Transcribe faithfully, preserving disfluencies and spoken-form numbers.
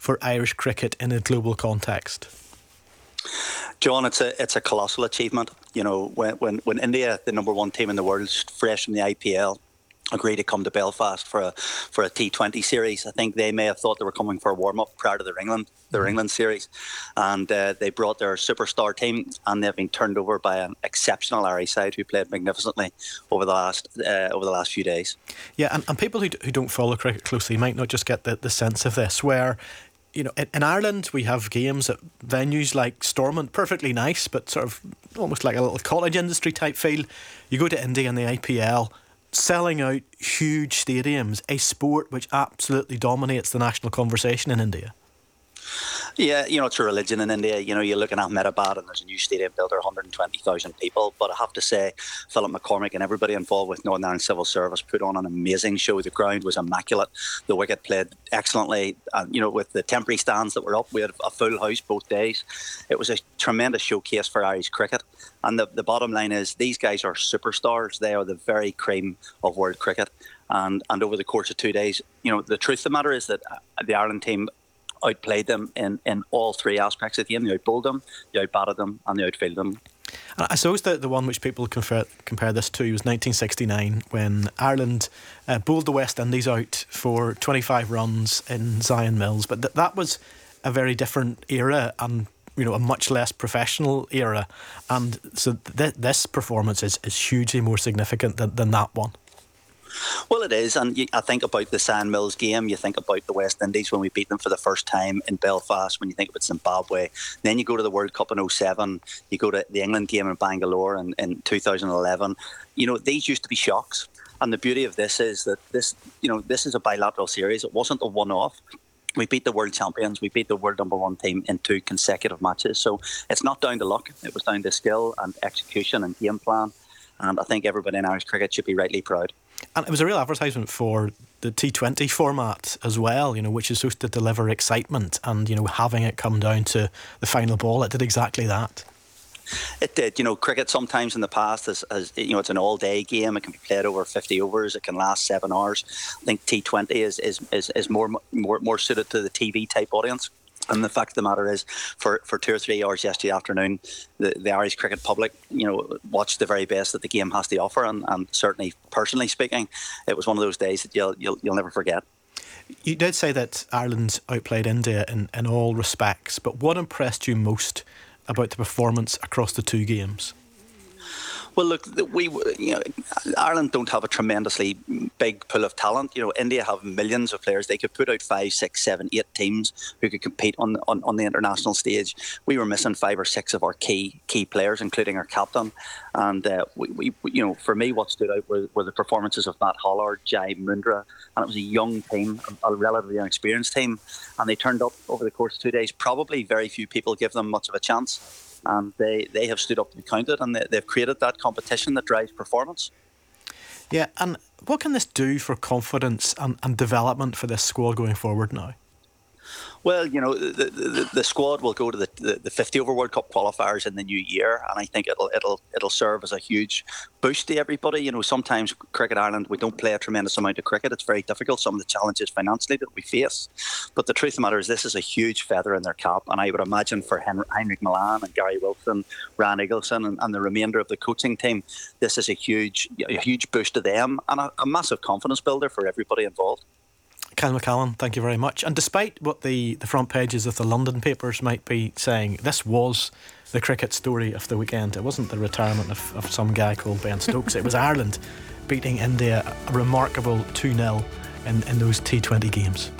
for Irish cricket in a global context? John, it's a it's a colossal achievement. You know, when when when India, the number one team in the world, fresh from the I P L, agreed to come to Belfast for a for a T twenty series. I think they may have thought they were coming for a warm up prior to their England their England series, and uh, they brought their superstar team, and they've been turned over by an exceptional Irish side who played magnificently over the last uh, over the last few days. Yeah, and, and people who d- who don't follow cricket closely might not just get the, the sense of this, where, you know, in, in Ireland we have games at venues like Stormont, perfectly nice, but sort of almost like a little cottage industry type feel. You go to India in the I P L, selling out huge stadiums, a sport which absolutely dominates the national conversation in India. Yeah, you know, it's a religion in India. You know, you're looking at Ahmedabad and there's a new stadium built, there are one hundred twenty thousand people. But I have to say, Philip McCormick and everybody involved with Northern Ireland Civil Service put on an amazing show. The ground was immaculate. The wicket played excellently. And, you know, with the temporary stands that were up, we had a full house both days. It was a tremendous showcase for Irish cricket. And the, the bottom line is, these guys are superstars. They are the very cream of world cricket. And, and over the course of two days, you know, the truth of the matter is that the Ireland team outplayed them in, in all three aspects of the game. They outbowled them, they outbatted them, and they outfielded them. And I suppose the, the one which people compare, compare this to was nineteen sixty-nine, when Ireland uh, bowled the West Indies out for twenty-five runs in Zion Mills. But th- that was a very different era, and, you know, a much less professional era. And so th- this performance is, is hugely more significant than, than that one. Well, it is, and you, I think about the Zion Mills game, you think about the West Indies when we beat them for the first time in Belfast, when you think about Zimbabwe, then you go to the World Cup in oh seven, you go to the England game in Bangalore in, in two thousand eleven. You know, these used to be shocks, and the beauty of this is that this, you know, this is a bilateral series. It wasn't a one-off. We beat the world champions, we beat the world number one team in two consecutive matches, so it's not down to luck, it was down to skill and execution and game plan, and I think everybody in Irish cricket should be rightly proud. And it was a real advertisement for the T twenty format as well, you know, which is supposed to deliver excitement, and, you know, having it come down to the final ball, it did exactly that. It did. You know, cricket sometimes in the past is, is, you know, it's an all-day game. It can be played over fifty overs. It can last seven hours. I think T twenty is is, is, is more more more suited to the T V type audience. And the fact of the matter is, for, for two or three hours yesterday afternoon, the, the Irish cricket public, you know, watched the very best that the game has to offer. And, and certainly, personally speaking, it was one of those days that you'll you'll, you'll never forget. You did say that Ireland outplayed India in, in all respects, but what impressed you most about the performance across the two games? Well, look, we, you know, Ireland don't have a tremendously big pool of talent. You know, India have millions of players. They could put out five, six, seven, eight teams who could compete on on, on the international stage. We were missing five or six of our key key players, including our captain. And uh, we, we, you know, for me, what stood out were, were the performances of Matt Hollard, Jai Mundra, and it was a young team, a relatively inexperienced team, and they turned up over the course of two days. Probably very few people give them much of a chance. And they, they have stood up to be counted, and they, they've created that competition that drives performance. Yeah, and what can this do for confidence and, and development for this squad going forward now? Well, you know, the, the, the squad will go to the, the fifty over World Cup qualifiers in the new year, and I think it'll it'll it'll serve as a huge boost to everybody. You know, sometimes Cricket Ireland, we don't play a tremendous amount of cricket. It's very difficult, some of the challenges financially that we face. But the truth of the matter is, this is a huge feather in their cap, and I would imagine for Hen- Heinrich Milan and Gary Wilson, Ryan Eagleson, and, and the remainder of the coaching team, this is a huge a huge boost to them and a, a massive confidence builder for everybody involved. Kyle McCallan, thank you very much. And despite what the, the front pages of the London papers might be saying, this was the cricket story of the weekend. It wasn't the retirement of, of some guy called Ben Stokes. It was Ireland beating India a remarkable two nil in, in those T twenty games.